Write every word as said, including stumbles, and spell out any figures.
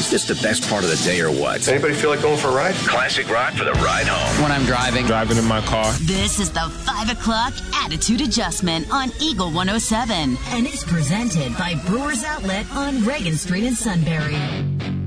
Is this the best part of the day or what? Anybody feel like going for a ride? Classic rock for the ride home. When I'm driving. Driving in my car. This is the five o'clock Attitude Adjustment on Eagle one oh seven. And it's presented by Brewers Outlet on Reagan Street in Sunbury.